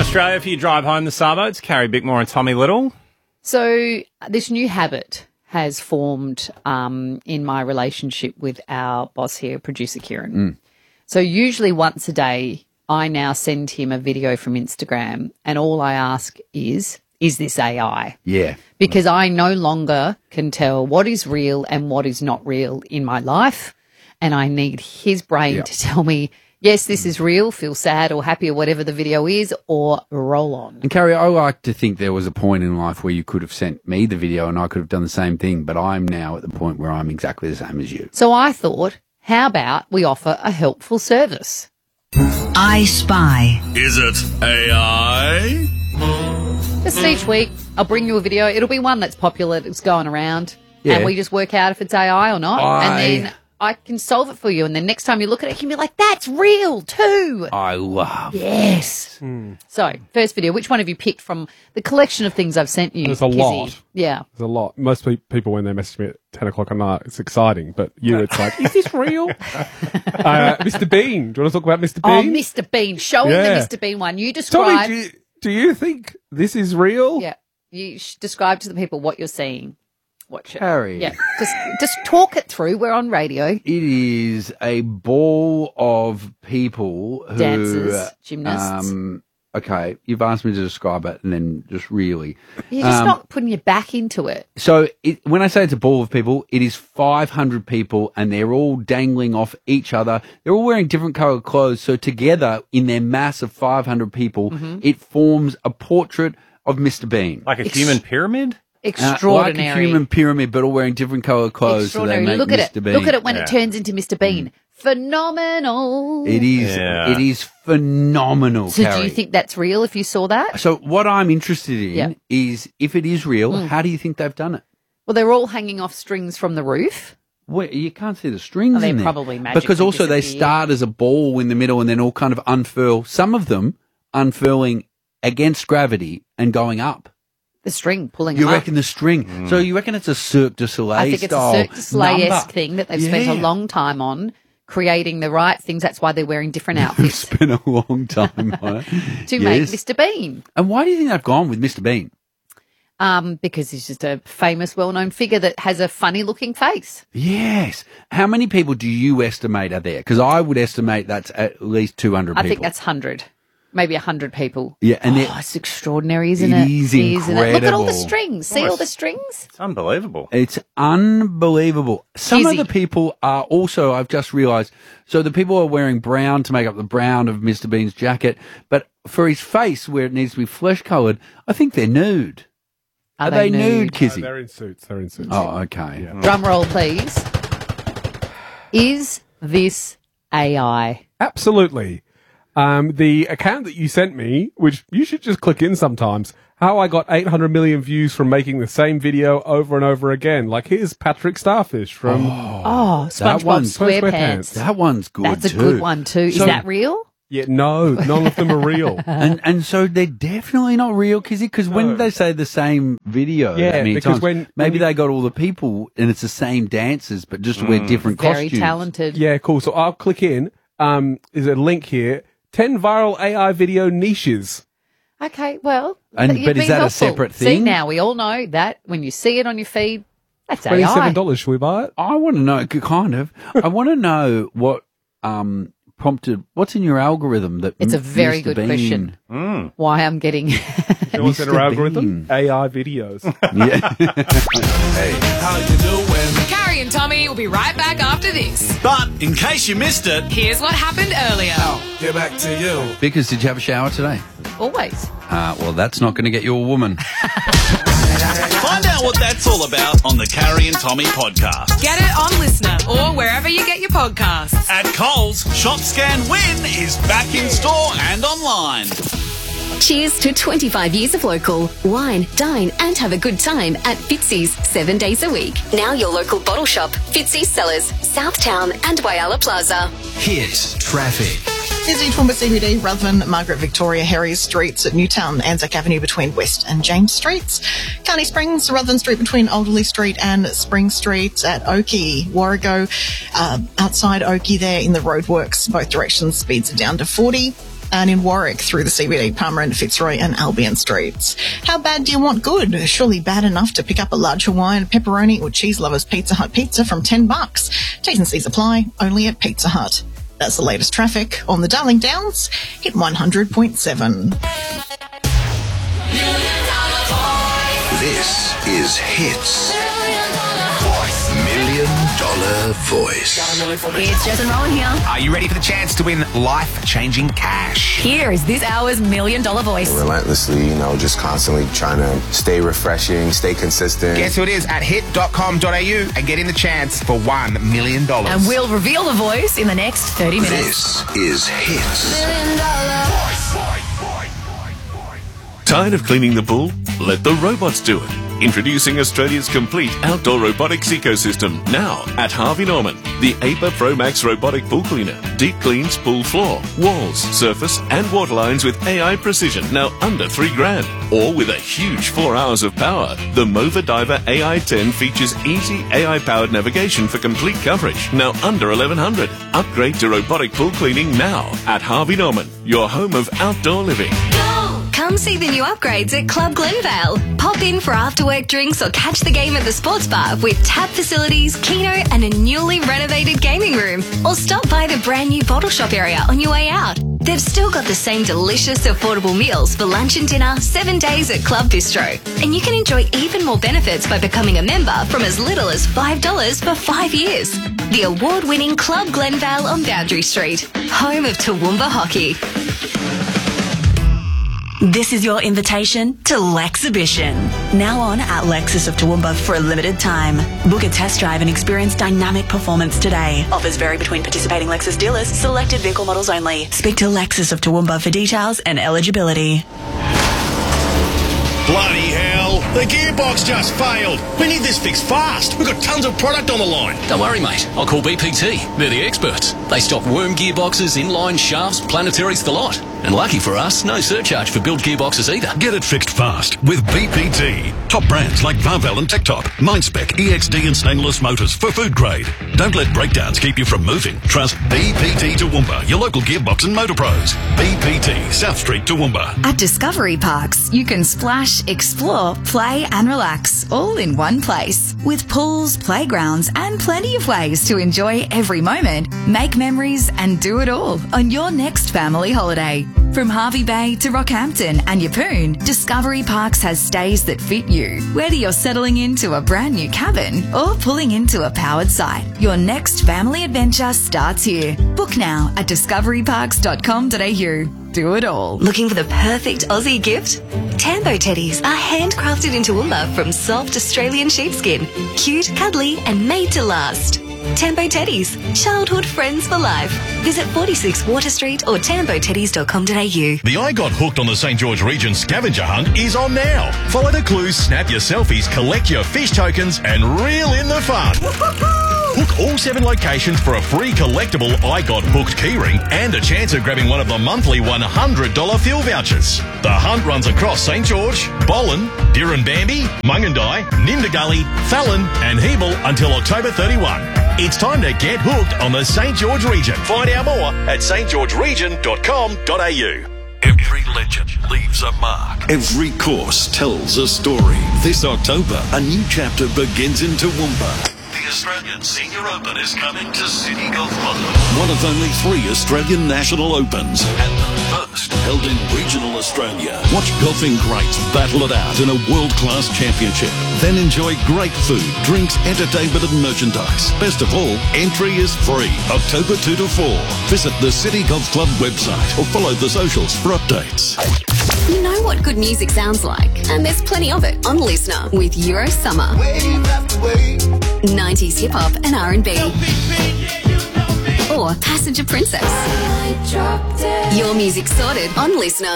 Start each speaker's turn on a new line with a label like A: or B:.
A: Australia, if you drive home the Sabo, it's Carrie Bickmore and Tommy Little.
B: So this new habit has formed in my relationship with our boss here, producer Kieran. So usually once a day, I now send him a video from Instagram, and all I ask is this AI?
C: Yeah.
B: Because I no longer can tell what is real and what is not real in my life, and I need his brain to tell me, yes, this is real, feel sad or happy or whatever the video is, or roll on.
C: And Carrie, I like to think there was a point in life where you could have sent me the video and I could have done the same thing, but I'm now at the point where I'm exactly the same as you.
B: So I thought, how about we offer a helpful service?
D: I Spy.
E: Is it AI?
B: Just each week, I'll bring you a video. It'll be one that's popular, that's going around, and we just work out if it's AI or not, and then I can solve it for you. And then next time you look at it, you can be like, that's real too.
C: I love.
B: Yes. So, first video, which one have you picked from the collection of things I've sent you?
F: There's a
B: Kizzy?
F: lot.
B: Yeah.
F: There's a lot. Most people, when they message me at 10 o'clock at night, it's exciting. But you, it's like, is this real? Mr. Bean. Do you want to talk about Mr.
B: Oh,
F: Bean?
B: Mr. Bean. Show him the Mr. Bean one. You describe.
F: Tommy, do you think this is real?
B: Yeah. You describe to the people what you're seeing. Watch it.
C: Harry.
B: Yeah. Just talk it through. We're on radio.
C: It is a ball of people who...
B: Dancers, gymnasts.
C: Okay, you've asked me to describe it, and then just really...
B: You're just not putting your back into it.
C: So when I say it's a ball of people, it is 500 people, and they're all dangling off each other. They're all wearing different coloured clothes. So together, in their mass of 500 people, it forms a portrait of Mr. Bean.
A: Like a human pyramid?
B: Extraordinary.
C: Like a human pyramid, but all wearing different coloured clothes. So they make
B: Look at
C: Mr.
B: it.
C: Bean.
B: Look at it when it turns into Mr. Bean. Phenomenal.
C: It is.
A: Yeah.
C: It is phenomenal.
B: So
C: Carrie.
B: do you think that's real if you saw that?
C: So what I'm interested in is if it is real, how do you think they've done it?
B: Well, they're all hanging off strings from the roof.
C: Well, you can't see the strings
B: They
C: in there.
B: probably magically
C: because also they
B: disappear.
C: start as a ball in the middle and then all kind of unfurl. Some of them unfurling against gravity and going up.
B: The string pulling
C: You
B: them
C: reckon
B: up.
C: the string? So you reckon it's a Cirque du Soleil
B: I think it's a
C: style
B: Cirque du Soleil-esque
C: number?
B: thing that they've spent a long time on, creating the right things. That's why they're wearing different outfits
C: Spent a long time on it.
B: to make
C: Yes.
B: Mr. Bean.
C: And why do you think they've gone with Mr. Bean?
B: Because he's just a famous, well-known figure that has a funny-looking face.
C: Yes. How many people do you estimate are there? Because I would estimate that's at least 200 people.
B: I think that's 100. Maybe 100 people.
C: Yeah, and
B: it's extraordinary, isn't
C: it
B: it?
C: is
B: Isn't it? Look at all the
C: incredible.
B: strings. See all the strings?
A: It's unbelievable.
C: It's unbelievable. Some
B: Kizzy.
C: of the people are also, I've just realised, so the people are wearing brown to make up the brown of Mr. Bean's jacket, but for his face, where it needs to be flesh-coloured, I think they're nude. Are they nude, Kizzy?
F: They're in suits. They're in suits.
C: Oh, okay.
B: Drum roll, please. Is this AI?
F: Absolutely. The account that you sent me, which you should just click in sometimes, how I got 800 million views from making the same video over and over again. Like, here's Patrick Starfish from...
B: Oh,
C: that
B: SpongeBob
C: one's-
B: SquarePants.
C: That one's good
B: That's a
C: too.
B: good one too. Is
C: So-
B: that real?
F: Yeah, no, none of them are real.
C: And so they're definitely not real, Kizzy, because when they say the same video
F: Yeah,
C: that many
F: because
C: times,
F: when
C: maybe
F: you-
C: they got all the people and it's the same dancers, but just wear different
B: Very
C: costumes.
B: talented.
F: Yeah, cool. So I'll click in. There's a link here. 10 viral AI video niches.
B: Okay, well,
C: And-
B: you've
C: but is
B: been
C: that a
B: helpful.
C: separate
B: See,
C: thing?
B: now we all know that when you see it on your feed, that's AI.
F: $27. Should we buy it?
C: I want to know, kind of. I want to know what prompted. What's in your algorithm that?
B: It's a very
C: Mr.
B: good
C: Bean-
B: question. Why I'm getting
F: What's in
C: Mr.
F: our algorithm?
C: Bean.
F: AI videos.
C: Yeah.
E: Hey, how you doing?
D: Carrie and Tommy will be right back after this.
E: But in case you missed it,
D: Here's what happened earlier.
E: get back to you.
C: Because did you have a shower today?
B: always.
C: Well, that's not going to get you a woman.
E: Find out what that's all about on the Carrie and Tommy podcast.
D: Get it on Listener or wherever you get your podcasts.
E: At Coles, Shop Scan Win is back in store and online.
G: Cheers to 25 years of local. Wine, dine and have a good time at Fitzy's 7 days a week. Now your local bottle shop, Fitzy's Cellars, Southtown and Whyalla Plaza.
H: Hit traffic.
I: Busy Toowoomba CBD, Ruthven, Margaret Victoria, Harries Streets at Newtown, Anzac Avenue between West and James Streets. Carney Springs, Ruthven Street between Alderley Street and Spring Street at Oakey. Warrego, outside Oakey there in the roadworks, both directions, speeds are down to 40. and in Warwick through the CBD, Palmer and Fitzroy and Albion Streets. How bad do you want good? Surely bad enough to pick up a large Hawaiian pepperoni or Cheese Lovers Pizza Hut pizza from $10. T's and C's apply, only at Pizza Hut. That's the latest traffic on the Darling Downs, hit 100.7.
H: This is Hits. $1 Million Voice.
J: It's Jess and Rowan here.
K: Are you ready for the chance to win life-changing cash?
J: Here is this hour's $1 Million Voice.
L: Relentlessly, just constantly trying to stay refreshing, stay consistent.
K: Guess who it is at hit.com.au and get in the chance for $1 million.
J: And we'll reveal the voice in the next 30 minutes.
H: This is Hits.
J: $1 Million.
M: Tired of cleaning the pool? Let the robots do it. Introducing Australia's complete outdoor robotics ecosystem now at Harvey Norman. The APA Pro Max robotic pool cleaner. Deep cleans pool floor, walls, surface and water lines with AI precision. Now under $3,000. Or with a huge 4 hours of power. The Mova Diver AI-10 features easy AI-powered navigation for complete coverage. Now under $1,100. Upgrade to robotic pool cleaning now at Harvey Norman. Your home of outdoor living.
G: Come see the new upgrades at Club Glenvale. Pop in for after-work drinks or catch the game at the sports bar with tap facilities, keno and a newly renovated gaming room. Or stop by the brand new bottle shop area on your way out. They've still got the same delicious, affordable meals for lunch and dinner 7 days at Club Bistro. And you can enjoy even more benefits by becoming a member from as little as $5 for 5 years. The award-winning Club Glenvale on Boundary Street, home of Toowoomba Hockey.
N: This is your invitation to Lexhibition. Now on at Lexus of Toowoomba for a limited time. Book a test drive and experience dynamic performance today. Offers vary between participating Lexus dealers, selected vehicle models only. Speak to Lexus of Toowoomba for details and eligibility.
O: Bloody hell! The gearbox just failed! We need this fixed fast! We've got tons of product on the line!
P: Don't worry, mate. I'll call BPT. They're the experts. They stock worm gearboxes, inline shafts, planetaries, the lot. And lucky for us, no surcharge for build gearboxes either.
Q: Get it fixed fast with BPT. Top brands like Varvel and TechTop, Mindspec, EXD and stainless motors for food grade. Don't let breakdowns keep you from moving. Trust BPT Toowoomba, your local gearbox and motor pros. BPT, South Street, Toowoomba.
R: At Discovery Parks, you can splash, explore, play and relax all in one place. With pools, playgrounds and plenty of ways to enjoy every moment, make memories and do it all on your next family holiday. From Harvey Bay to Rockhampton and Yeppoon, Discovery Parks has stays that fit you. Whether you're settling into a brand new cabin or pulling into a powered site, your next family adventure starts here. Book now at discoveryparks.com.au. Do it all.
G: Looking for the perfect Aussie gift? Tambo teddies are handcrafted in Toowoomba from soft Australian sheepskin. Cute, cuddly and made to last. Tambo Teddies, childhood friends for life. Visit 46 Water Street or tamboteddies.com.au.
O: The I Got Hooked on the St. George Region scavenger hunt is on now. Follow the clues, snap your selfies, collect your fish tokens and reel in the fun. Hook all 7 locations for a free collectible I Got Hooked keyring and a chance of grabbing one of the monthly $100 fuel vouchers. The hunt runs across St. George, Boland, Dirranbamby, Mungandai, Nimdagully, Fallon and Hebel until October 31. It's time to get hooked on the St. George region. Find out more at stgeorgeregion.com.au.
Q: Every legend leaves a mark. Every course tells a story. This October, a new chapter begins in Toowoomba. The Australian Senior Open is coming to City Golf Club. One of only 3 Australian National Opens and the first held in regional Australia. Watch golfing greats battle it out in a world-class championship. Then enjoy great food, drinks, entertainment and merchandise. Best of all, entry is free. October 2 to 4. Visit the City Golf Club website or follow the socials for updates.
G: You know what good music sounds like, and there's plenty of it on Listener with Euro Summer. 90s hip hop and R&B. Or Passenger Princess. Your music sorted on Listener.